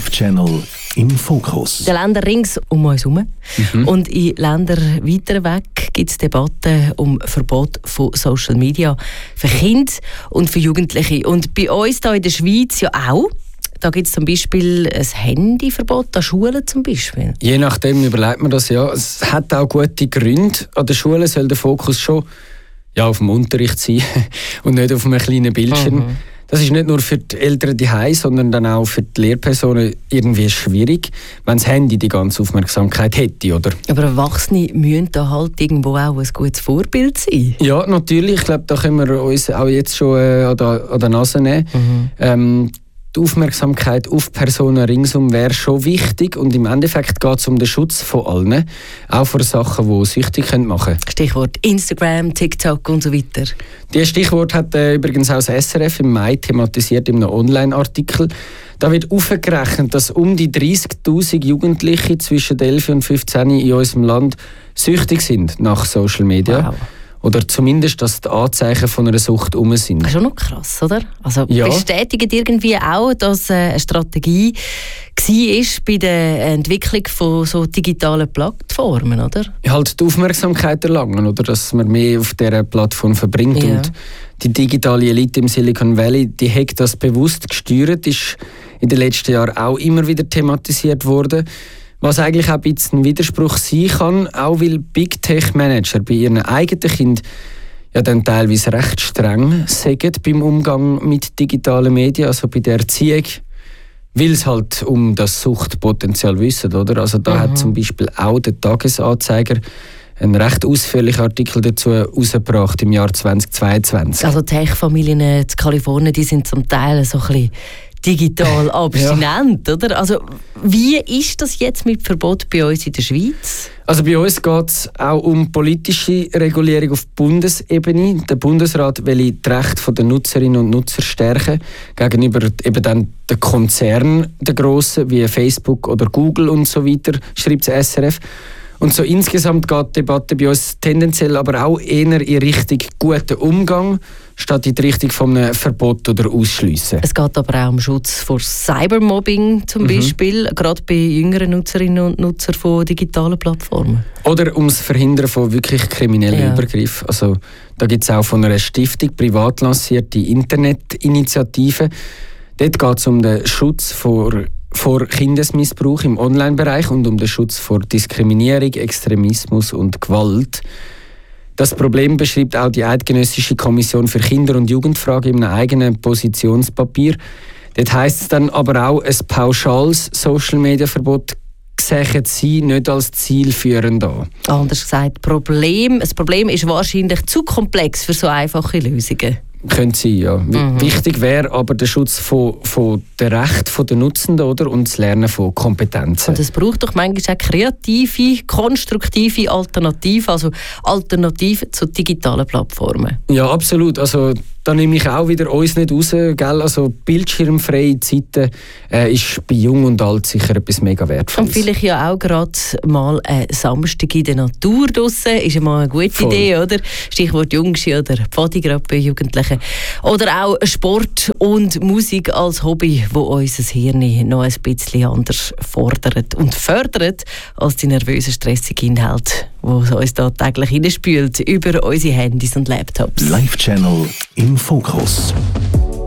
Live-Channel im Fokus. Die Länder rings um uns herum. Und in Ländern weiter weg gibt es Debatten um Verbot von Social Media für Kinder und für Jugendliche. Und bei uns hier in der Schweiz ja auch. Da gibt es zum Beispiel ein Handyverbot an Schulen zum Beispiel. Je nachdem überlegt man das, ja. Es hat auch gute Gründe. An der Schule soll der Fokus schon auf dem Unterricht sein und nicht auf einem kleinen Bildschirm. Das ist nicht nur für die Eltern daheim, sondern dann auch für die Lehrpersonen irgendwie schwierig, wenn das Handy die ganze Aufmerksamkeit hätte, oder? Aber Erwachsene müssen da halt irgendwo auch ein gutes Vorbild sein. Ja, natürlich. Ich glaube, da können wir uns auch jetzt schon an der Nase nehmen. Die Aufmerksamkeit auf Personen ringsum wäre schon wichtig und im Endeffekt geht es um den Schutz von allen, auch vor Sachen, die süchtig machen können. Stichwort Instagram, TikTok und so weiter. Dieses Stichwort hat übrigens auch das SRF im Mai thematisiert in einem Online-Artikel. Da wird aufgerechnet, dass um die 30'000 Jugendliche zwischen 11 und 15 in unserem Land süchtig sind nach Social Media. Wow. Oder zumindest, dass die Anzeichen von einer Sucht herum sind. Das ist schon noch krass, oder? Also ja. Bestätigt irgendwie auch, dass eine Strategie war bei der Entwicklung von so digitalen Plattformen, oder? Halt die Aufmerksamkeit erlangen, oder? Dass man mehr auf dieser Plattform verbringt. Ja. Und die digitale Elite im Silicon Valley, die hat das bewusst gesteuert, ist in den letzten Jahren auch immer wieder thematisiert worden. Was eigentlich auch ein bisschen ein Widerspruch sein kann, auch weil Big Tech Manager bei ihren eigenen Kindern ja dann teilweise recht streng sind beim Umgang mit digitalen Medien, also bei der Erziehung, weil es halt um das Suchtpotenzial wissen, oder? Also da hat zum Beispiel auch der Tagesanzeiger einen recht ausführlichen Artikel dazu herausgebracht im Jahr 2022. Also Tech-Familien in Kalifornien, die sind zum Teil so ein bisschen digital abstinent, oder? Also wie ist das jetzt mit Verbot bei uns in der Schweiz? Also bei uns geht es auch um politische Regulierung auf Bundesebene. Der Bundesrat will die Rechte der Nutzerinnen und Nutzer stärken gegenüber eben dann den Konzernen, den grossen, wie Facebook oder Google und so weiter, schreibt das SRF. Und so insgesamt geht die Debatte bei uns tendenziell aber auch eher in Richtung guten Umgang, statt in die Richtung von einem Verbot oder Ausschliessen. Es geht aber auch um Schutz vor Cybermobbing zum Beispiel, gerade bei jüngeren Nutzerinnen und Nutzern von digitalen Plattformen. Oder ums Verhindern von wirklich kriminellen Übergriffen. Also, da gibt es auch von einer Stiftung privat lancierte Internetinitiative. Dort geht es um den Schutz vor Kindesmissbrauch im Online-Bereich und um den Schutz vor Diskriminierung, Extremismus und Gewalt. Das Problem beschreibt auch die Eidgenössische Kommission für Kinder- und Jugendfragen in einem eigenen Positionspapier. Dort heisst es dann aber auch, ein pauschales Social-Media-Verbot sehen sie nicht als zielführend an. Anders gesagt, das Problem ist wahrscheinlich zu komplex für so einfache Lösungen. Könnte sein, ja. Wichtig wäre aber der Schutz von den Rechten der Nutzenden, oder? Und das Lernen von Kompetenzen. Und es braucht doch manchmal auch kreative, konstruktive Alternativen, also Alternativen zu digitalen Plattformen. Ja, absolut. Also da nehme ich auch wieder uns nicht raus. Gell? Also bildschirmfreie Zeiten ist bei Jung und Alt sicher etwas mega Wertvolles. Und vielleicht ja auch gerade mal ein Samstag in der Natur draussen ist ja mal eine gute Idee, oder? Stichwort Jungschi oder Pfadi gerade bei Jugendlichen. Oder auch Sport und Musik als Hobby, wo unser Hirn noch ein bisschen anders fordert und fördert als die nervösen, stressigen Inhalte, die uns da täglich hineinspült über unsere Handys und Laptops. Live-Channel im Fokus.